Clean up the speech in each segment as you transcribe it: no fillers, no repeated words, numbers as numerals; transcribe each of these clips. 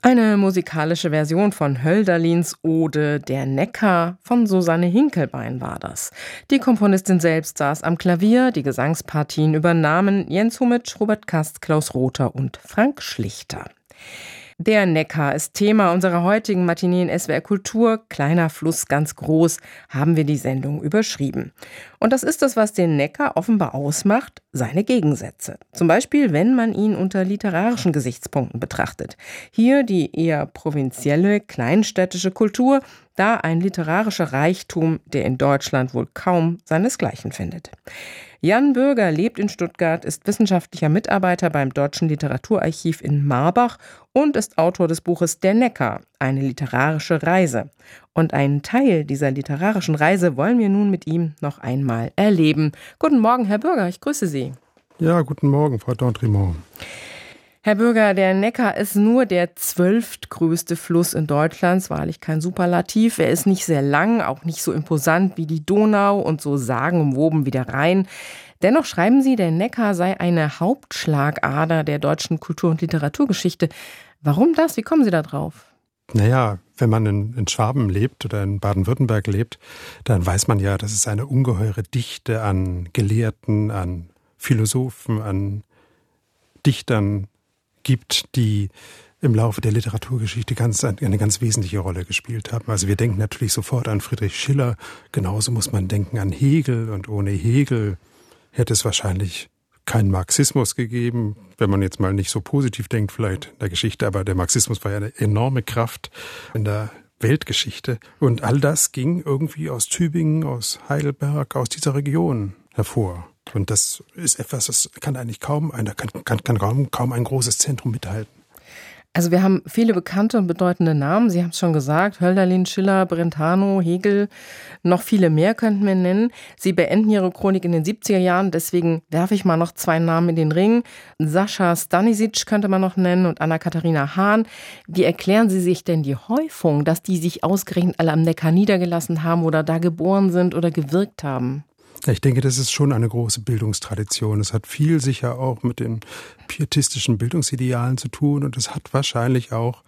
Eine musikalische Version von Hölderlins Ode Der Neckar von Susanne Hinkelbein war das. Die Komponistin selbst saß am Klavier, die Gesangspartien übernahmen Jens Humitsch, Robert Kast, Klaus Rother und Frank Schlichter. Der Neckar ist Thema unserer heutigen Matinee in SWR Kultur. Kleiner Fluss, ganz groß, haben wir die Sendung überschrieben. Und das ist das, was den Neckar offenbar ausmacht, seine Gegensätze. Zum Beispiel, wenn man ihn unter literarischen Gesichtspunkten betrachtet. Hier die eher provinzielle, kleinstädtische Kultur, da ein literarischer Reichtum, der in Deutschland wohl kaum seinesgleichen findet. Jan Bürger lebt in Stuttgart, ist wissenschaftlicher Mitarbeiter beim Deutschen Literaturarchiv in Marbach und ist Autor des Buches Der Neckar, eine literarische Reise. Und einen Teil dieser literarischen Reise wollen wir nun mit ihm noch einmal erleben. Guten Morgen, Herr Bürger, ich grüße Sie. Ja, guten Morgen, Frau D'Andremont. Herr Bürger, der Neckar ist nur der 12. größte Fluss in Deutschland, wahrlich kein Superlativ. Er ist nicht sehr lang, auch nicht so imposant wie die Donau und so sagenumwoben wie der Rhein. Dennoch schreiben Sie, der Neckar sei eine Hauptschlagader der deutschen Kultur- und Literaturgeschichte. Warum das? Wie kommen Sie da drauf? Naja, wenn man in Schwaben lebt oder in Baden-Württemberg lebt, dann weiß man ja, dass es eine ungeheure Dichte an Gelehrten, an Philosophen, an Dichtern gibt, die im Laufe der Literaturgeschichte eine ganz wesentliche Rolle gespielt haben. Also wir denken natürlich sofort an Friedrich Schiller, genauso muss man denken an Hegel, und ohne Hegel hätte es wahrscheinlich keinen Marxismus gegeben, wenn man jetzt mal nicht so positiv denkt vielleicht in der Geschichte, aber der Marxismus war ja eine enorme Kraft in der Weltgeschichte, und all das ging irgendwie aus Tübingen, aus Heidelberg, aus dieser Region hervor. Und das ist etwas, das kann eigentlich kaum ein großes Zentrum mithalten. Also wir haben viele bekannte und bedeutende Namen. Sie haben es schon gesagt, Hölderlin, Schiller, Brentano, Hegel, noch viele mehr könnten wir nennen. Sie beenden Ihre Chronik in den 70er Jahren, deswegen werfe ich mal noch 2 Namen in den Ring. Sascha Stanisic könnte man noch nennen und Anna-Katharina Hahn. Wie erklären Sie sich denn die Häufung, dass die sich ausgerechnet alle am Neckar niedergelassen haben oder da geboren sind oder gewirkt haben? Ich denke, das ist schon eine große Bildungstradition. Es hat viel sicher auch mit den pietistischen Bildungsidealen zu tun, und es hat wahrscheinlich auch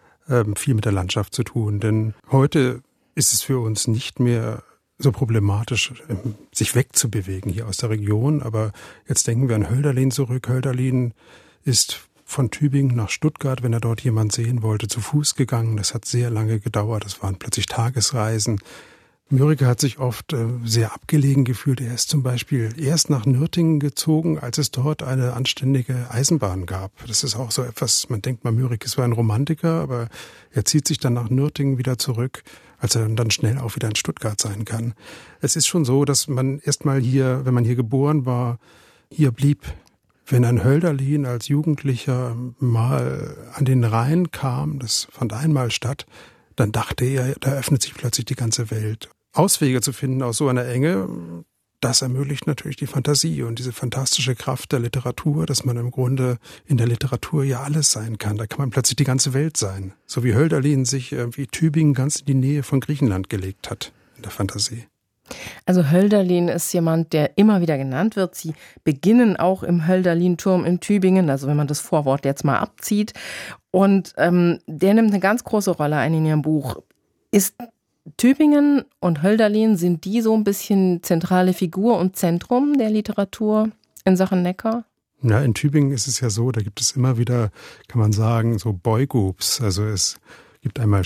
viel mit der Landschaft zu tun. Denn heute ist es für uns nicht mehr so problematisch, sich wegzubewegen hier aus der Region. Aber jetzt denken wir an Hölderlin zurück. Hölderlin ist von Tübingen nach Stuttgart, wenn er dort jemand sehen wollte, zu Fuß gegangen. Das hat sehr lange gedauert. Das waren plötzlich Tagesreisen. Mörike hat sich oft sehr abgelegen gefühlt. Er ist zum Beispiel erst nach Nürtingen gezogen, als es dort eine anständige Eisenbahn gab. Das ist auch so etwas, man denkt mal, Mörike ist so ein Romantiker, aber er zieht sich dann nach Nürtingen wieder zurück, als er dann schnell auch wieder in Stuttgart sein kann. Es ist schon so, dass man erstmal hier, wenn man hier geboren war, hier blieb. Wenn ein Hölderlin als Jugendlicher mal an den Rhein kam, das fand einmal statt, dann dachte er, da öffnet sich plötzlich die ganze Welt. Auswege zu finden aus so einer Enge, das ermöglicht natürlich die Fantasie und diese fantastische Kraft der Literatur, dass man im Grunde in der Literatur ja alles sein kann. Da kann man plötzlich die ganze Welt sein. So wie Hölderlin sich wie Tübingen ganz in die Nähe von Griechenland gelegt hat in der Fantasie. Also Hölderlin ist jemand, der immer wieder genannt wird. Sie beginnen auch im Hölderlin-Turm in Tübingen, also wenn man das Vorwort jetzt mal abzieht. Und der nimmt eine ganz große Rolle ein in Ihrem Buch. Ist Tübingen und Hölderlin, sind die so ein bisschen zentrale Figur und Zentrum der Literatur in Sachen Neckar? Ja, in Tübingen ist es ja so, da gibt es immer wieder, kann man sagen, so Boygroups. Also es gibt einmal